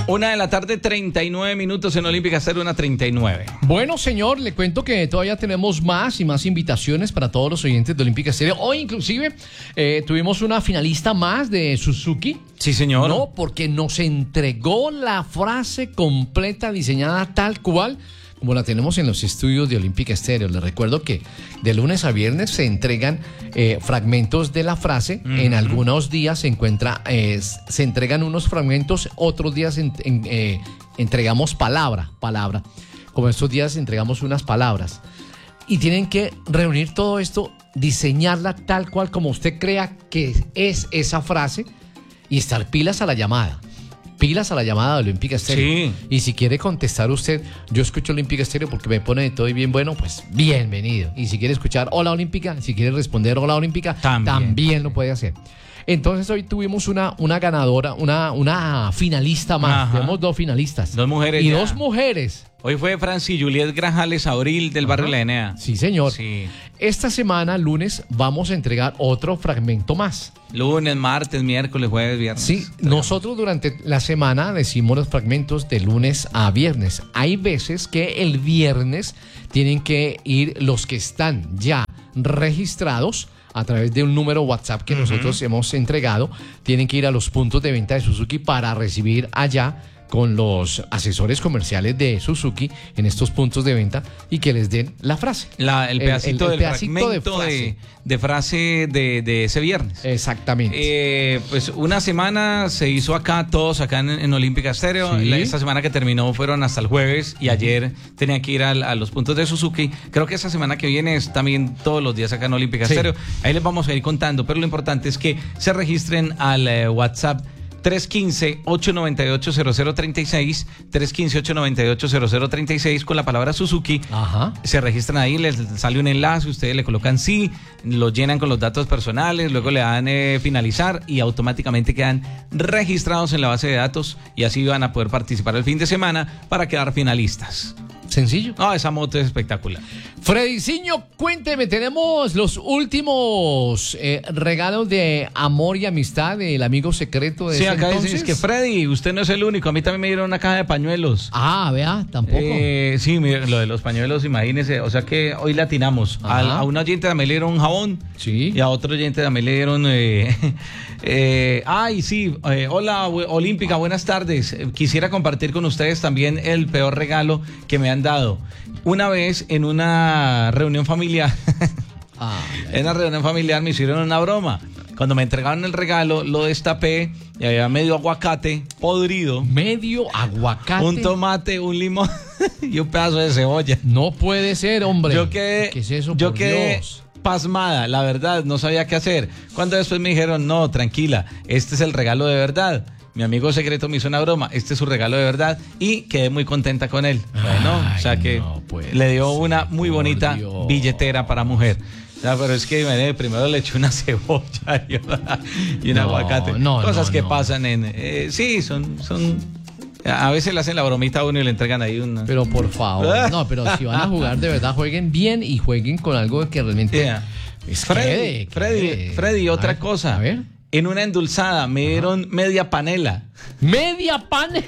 1:39 p.m. en Olímpica Estéreo, 1:39. Bueno, señor, le cuento que todavía tenemos más y más invitaciones para todos los oyentes de Olímpica Estéreo. Hoy, inclusive, tuvimos una finalista más de Suzuki. Sí, señor. No, porque nos entregó la frase completa, diseñada tal cual como la tenemos en los estudios de Olímpica Estéreo. Les recuerdo que de lunes a viernes se entregan fragmentos de la frase. En algunos días se entregan unos fragmentos, otros días entregamos palabra. Como estos días entregamos unas palabras. Y tienen que reunir todo esto, diseñarla tal cual como usted crea que es esa frase y estar pilas a la llamada. Pilas a la llamada de Olímpica Estéreo. Sí. Y si quiere contestar usted, yo escucho Olímpica Estéreo porque me pone de todo y bien bueno, pues bienvenido. Y si quiere escuchar Hola Olímpica, si quiere responder Hola Olímpica, también lo puede hacer. Entonces hoy tuvimos una ganadora, una finalista más. Ajá. Tenemos 2 finalistas. 2 mujeres. Y ya. 2 mujeres. Hoy fue Franci Juliet Grajales Abril del barrio La Enea. Sí, señor. Sí. Esta semana, lunes, vamos a entregar otro fragmento más. Lunes, martes, miércoles, jueves, viernes. Sí, nosotros durante la semana decimos los fragmentos de lunes a viernes. Hay veces que el viernes tienen que ir los que están ya registrados a través de un número WhatsApp que nosotros hemos entregado. Tienen que ir a los puntos de venta de Suzuki para recibir allá con los asesores comerciales de Suzuki en estos puntos de venta y que les den la frase. El pedacito del fragmento de frase de ese viernes. Exactamente. Pues una semana se hizo acá, todos acá en Olímpica Estéreo. Sí. Esta semana que terminó fueron hasta el jueves y ayer tenían que ir a los puntos de Suzuki. Creo que esa semana que viene es también todos los días acá en Olímpica Estéreo. Ahí les vamos a ir contando, pero lo importante es que se registren al WhatsApp 315-898-0036, 315-898-0036 con la palabra Suzuki. Ajá. Se registran ahí, les sale un enlace, ustedes le colocan sí, lo llenan con los datos personales, luego le dan finalizar y automáticamente quedan registrados en la base de datos y así van a poder participar el fin de semana para quedar finalistas. Sencillo. No, esa moto es espectacular. Freddyciño, cuénteme, tenemos los últimos regalos de amor y amistad del amigo secreto de Sí, ese acá entonces. dicen, es que Freddy, usted no es el único, a mí también me dieron una caja de pañuelos. Ah, vea, tampoco. Sí, mire, lo de los pañuelos, imagínese, o sea que hoy le atinamos. A un oyente también le dieron un jabón. Sí. Y a otro oyente también le dieron... hola, Olímpica, buenas tardes. Quisiera compartir con ustedes también el peor regalo que me han dado. Una vez en una reunión familiar, en una reunión familiar me hicieron una broma. Cuando me entregaron el regalo, lo destapé y había medio aguacate podrido. Medio aguacate. Un tomate, un limón y un pedazo de cebolla. No puede ser, hombre. ¿Qué es eso, yo por quedé Dios? Pasmada, la verdad, no sabía qué hacer. Cuando después me dijeron, no, tranquila, este es el regalo de verdad. Mi amigo secreto me hizo una broma, este es su regalo de verdad y quedé muy contenta con él. Bueno, o sea que le dio una muy bonita billetera para mujer. O sea, pero es que primero le eché una cebolla y un aguacate. Cosas que pasan en... sí, son... A veces le hacen la bromita a uno y le entregan ahí una... Pero por favor, no, pero si van a jugar de verdad, jueguen bien y jueguen con algo que realmente... Freddy, otra cosa. A ver. En una endulzada me dieron media panela. ¡Media panela!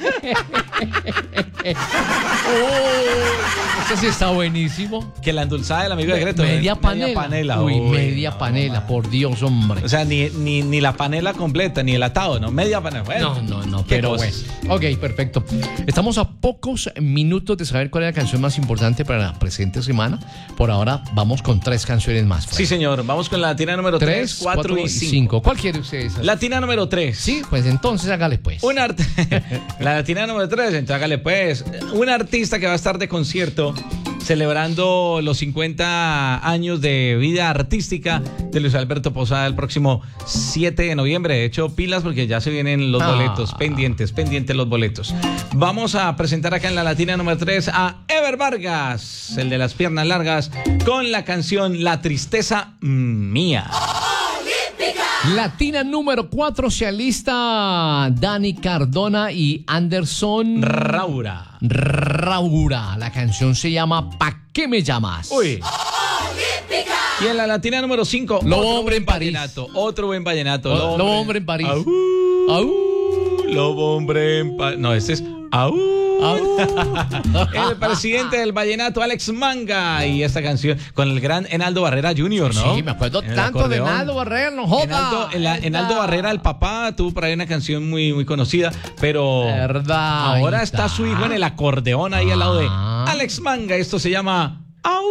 Este sí está buenísimo. Que la endulzada del amigo secreto. Media panela. Uy, media panela, por Dios, hombre. O sea, ni la panela completa, ni el atado, ¿no? Media panela. Bueno, no, pero bueno. Ok, perfecto. Estamos a pocos minutos de saber cuál es la canción más importante para la presente semana. Por ahora, vamos con 3 canciones más. Sí, señor. Vamos con la latina número 3, 4 y 5. ¿Cuál quiere usted? Latina número 3. Sí, pues entonces hágale pues. La latina número 3, entonces hágale pues. Un artista que va a estar de concierto celebrando los 50 años de vida artística de Luis Alberto Posada el próximo 7 de noviembre. De hecho, pilas porque ya se vienen los boletos, pendientes los boletos. Vamos a presentar acá en la latina número 3 a Ever Vargas, el de las piernas largas, con la canción La Tristeza Mía. Latina número 4 se alista Dani Cardona y Anderson Raura. La canción se llama ¿Pa' qué me llamas? Uy. Y en la latina número 5, Lobo Hombre en París. Otro buen vallenato. Lobo Hombre en París. Aú. lobo hombre en paz. No, este es ¡Aú! El presidente del vallenato, Alex Manga, y esta canción con el gran Enaldo Barrera Jr., ¿no? Sí, me acuerdo tanto de Enaldo Barrera, no joda. Enaldo Barrera, el papá, tuvo por ahí una canción muy, muy conocida, pero verdad, ahora está su hijo en el acordeón ahí al lado de Alex Manga. Esto se llama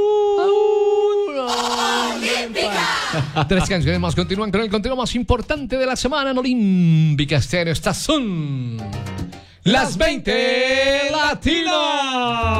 Tres canciones más continúan con el contenido más importante de la semana en Olímpica Estéreo. Estas son las 20 Latinas.